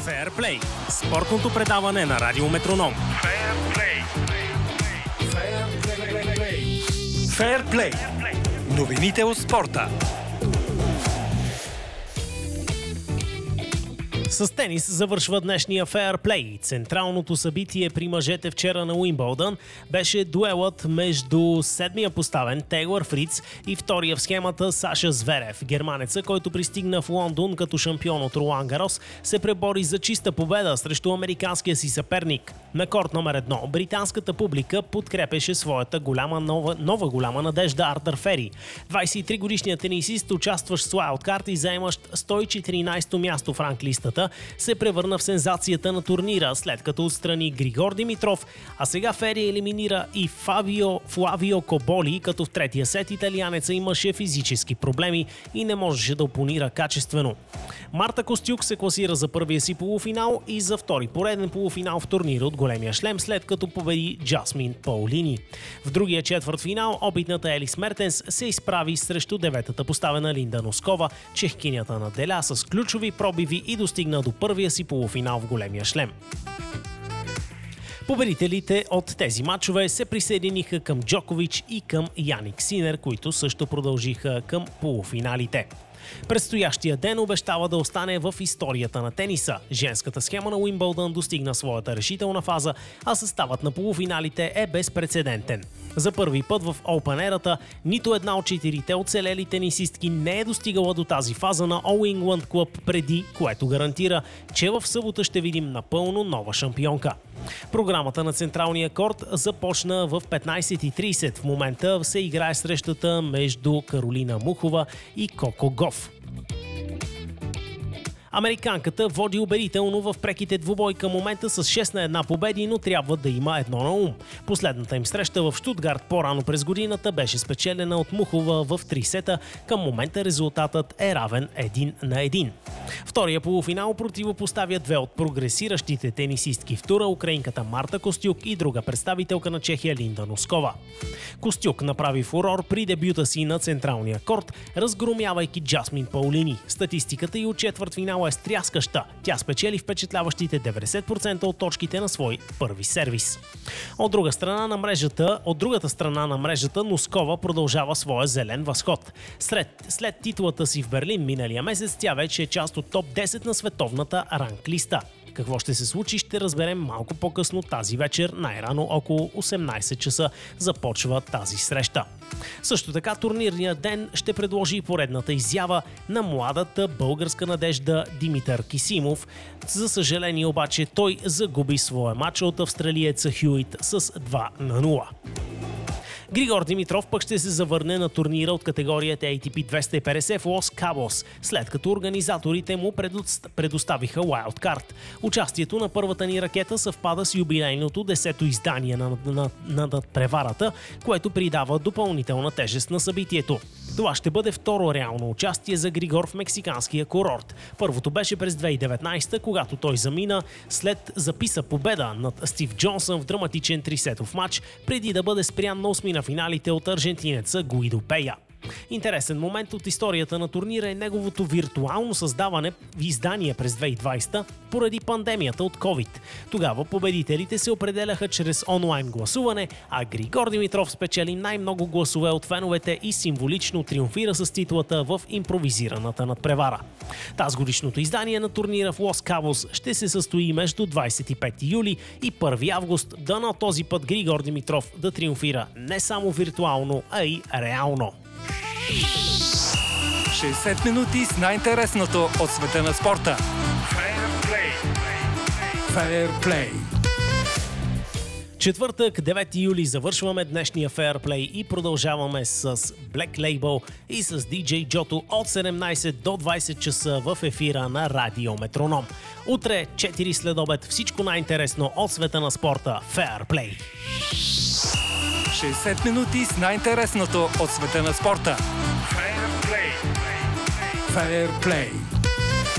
Fairplay – спортното предаване на Радио Метроном. Fairplay. Новините от спорта. С тенис завършва днешния Fairplay. Централното събитие при мъжете вчера на Уимбълдън беше дуелът между седмия поставен Тейлор Фриц и втория в схемата Саша Зверев. Германеца, който пристигна в Лондон като шампион от Ролан Гарос, се пребори за чиста победа срещу американския си съперник. На корт номер 1 британската публика подкрепеше своята нова голяма надежда Артър Фери. 23-годишният тенисист, участващ с уайлдкарт и заемащ 114-то място в ранглистата, се превърна в сензацията на турнира, след като отстрани Григор Димитров, а сега Фери елиминира и Флавио Коболи, като в третия сет италианеца имаше физически проблеми и не можеше да опонира качествено. Марта Костюк се класира за първия си полуфинал и за втори пореден полуфинал в турнира от големия шлем, след като победи Джасмин Паулини. В другия четвъртфинал опитната Елис Мертенс се изправи срещу деветата поставена Линда Носкова, чехкинята на Деля с ключови пробиви и достигна до първия си полуфинал в големия шлем. Победителите от тези матчове се присъединиха към Джокович и към Яник Синер, които също продължиха към полуфиналите. Предстоящия ден обещава да остане в историята на тениса. Женската схема на Уимбълдън достигна своята решителна фаза, а съставът на полуфиналите е безпрецедентен. За първи път в Open ерата нито една от четирите оцелели тенисистки не е достигала до тази фаза на All England Club преди, което гарантира, че в събота ще видим напълно нова шампионка. Програмата на централния корт започна в 15:30. В момента се играе срещата между Каролина Мухова и Коко Гоф. Американката води убедително в преките двубой към момента с 6-1 победи, но трябва да има едно на ум. Последната им среща в Щутгарт по-рано през годината беше спечелена от Мухова в 3 сета. Към момента резултатът е равен 1-1. Втория полуфинал противопоставя две от прогресиращите тенисистки в тура, украинката Марта Костюк и друга представителка на Чехия Линда Носкова. Костюк направи фурор при дебюта си на централния корт, разгромявайки Джасмин Паулини. Статистиката и от четвъртфинала е стряскаща. Тя спечели впечатляващите 90% от точките на свой първи сервис. От другата страна на мрежата Носкова продължава своя зелен възход. След титулата си в Берлин миналия месец, тя вече е част от топ 10 на световната ранглиста. Какво ще се случи, ще разберем малко по-късно тази вечер, най-рано около 18 часа започва тази среща. Също така турнирният ден ще предложи поредната изява на младата българска надежда Димитър Кисимов. За съжаление обаче той загуби своя матч от австралиеца Хюит с 2-0. Григор Димитров пък ще се завърне на турнира от категорията ATP 250 в Лос Кабос, след като организаторите му предоставиха уайлдкарт. Участието на първата ни ракета съвпада с юбилейното 10-то издание на надпреварата, което придава допълнителна тежест на събитието. Това ще бъде второ реално участие за Григор в мексиканския курорт. Първото беше през 2019, когато той замина след записа победа над Стив Джонсън в драматичен 3-сетов матч, преди да бъде спрян на 8 на финалите от аржентинеца Гуидо Пея. Интересен момент от историята на турнира е неговото виртуално създаване в издание през 2020 поради пандемията от COVID. Тогава победителите се определяха чрез онлайн гласуване, а Григор Димитров спечели най-много гласове от феновете и символично триумфира с титлата в импровизираната надпревара. Тазгодишното издание на турнира в Лос Кабос ще се състои между 25 юли и 1 август, дано този път Григор Димитров да триумфира не само виртуално, а и реално. 60 минути с най-интересното от света на спорта. Fairplay. Четвъртък, 9 юли, завършваме днешния Fairplay и продължаваме с Black Label и с DJ Joto от 17 до 20 часа в ефира на Радио Метроном. Утре, 4 следобед, всичко най-интересно от света на спорта. Fairplay. 60 минути с най-интересното от света на спорта. Fairplay.